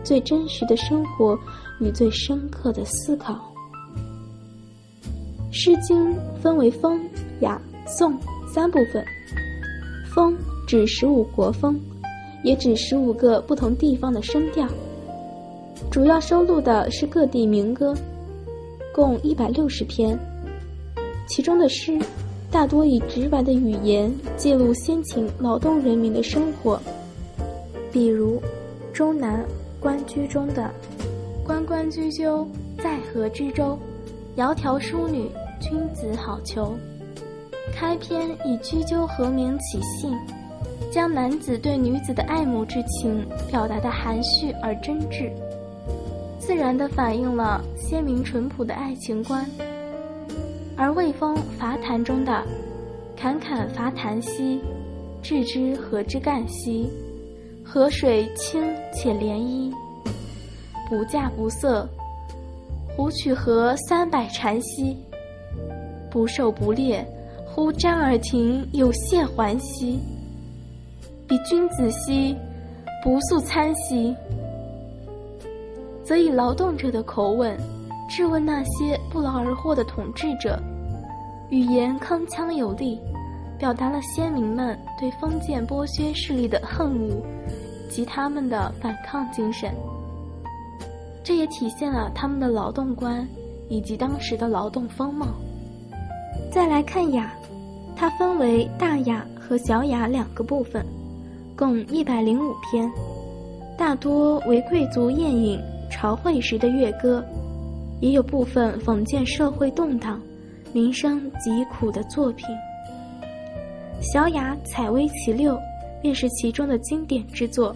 最真实的生活与最深刻的思考。诗经分为风、雅、颂3部分。风指15国风，也指15个不同地方的声调，主要收录的是各地民歌，共160篇。其中的诗大多以直白的语言记录先秦劳动人民的生活，比如周南关雎中的关关雎鸠，在河之洲，窈窕淑女，君子好逑。开篇以雎鸠和鸣起兴，将男子对女子的爱慕之情表达得含蓄而真挚，自然地反映了先民淳朴的爱情观。而魏风伐檀中的侃侃伐檀兮，置之河之干兮，河水清且涟漪，不稼不涩，胡取河300禅兮，不狩不猎，乎瞻耳庭有谢还兮，比君子兮，不速餐兮。则以劳动者的口吻质问那些不劳而获的统治者，语言铿锵有力，表达了先民们对封建剥削势力的恨恶及他们的反抗精神。这也体现了他们的劳动观以及当时的劳动风貌。再来看雅，它分为大雅和小雅2个部分，共105篇，大多为贵族宴饮朝会时的乐歌，也有部分讽谏社会动荡、民生疾苦的作品。小雅采薇其六便是其中的经典之作。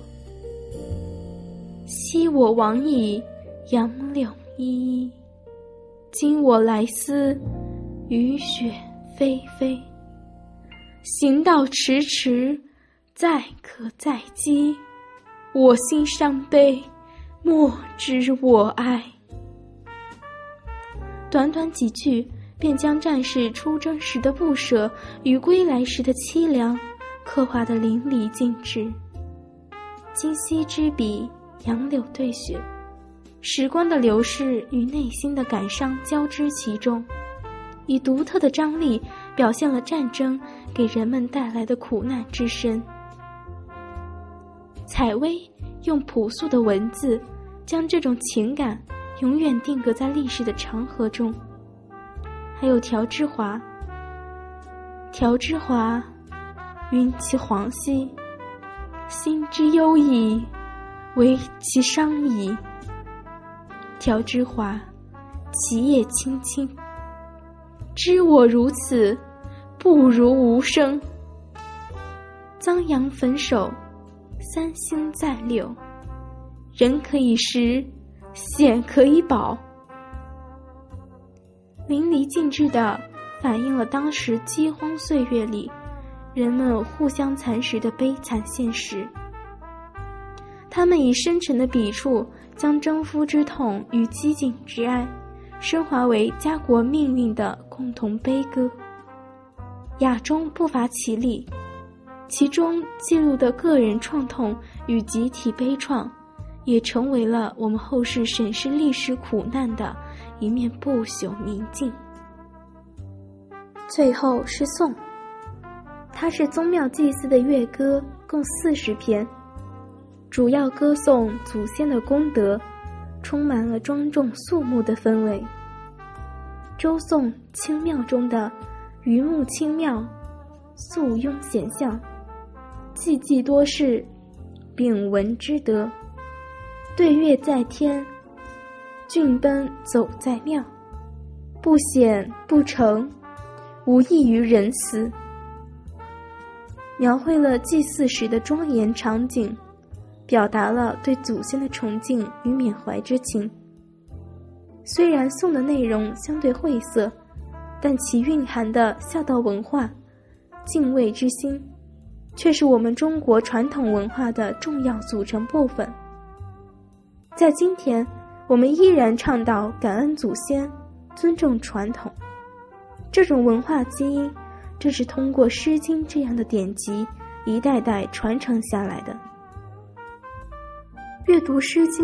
昔我往矣，杨柳依依，今我来思，雨雪霏霏。行道迟迟，载渴载饥，我心伤悲，莫知我哀。短短几句便将战士出征时的不舍与归来时的凄凉刻画得淋漓尽致。今夕之笔，杨柳对雪，时光的流逝与内心的感伤交织其中，以独特的张力表现了战争给人们带来的苦难之深。采薇用朴素的文字将这种情感永远定格在历史的长河中。还有调之华，调之华，云其黄兮，心之忧矣，为其伤矣。调之华，其叶青青，知我如此，不如无声。脏阳粉手，三星在柳，人可以食，险可以保。淋漓尽致地反映了当时饥荒岁月里人们互相蚕食的悲惨现实。他们以深沉的笔触将征夫之痛与饥馑之哀升华为家国命运的共同悲歌。雅中不乏其理，其中记录的个人创痛与集体悲怆也成为了我们后世审视历史苦难的一面不朽明镜。最后是颂，它是宗庙祭祀的乐歌，共40篇，主要歌颂祖先的功德，充满了庄重肃穆的氛围。周颂清庙中的榆木清庙，肃雍显相，寂寂多事，秉闻之德，对月在天，郡奔走在庙，不显不成，无异于仁慈。描绘了祭祀时的庄严场景，表达了对祖先的崇敬与缅怀之情。虽然颂的内容相对晦涩，但其蕴含的孝道文化、敬畏之心，却是我们中国传统文化的重要组成部分。在今天，我们依然倡导感恩祖先，尊重传统。这种文化基因，正是通过《诗经》这样的典籍一代代传承下来的。阅读《诗经》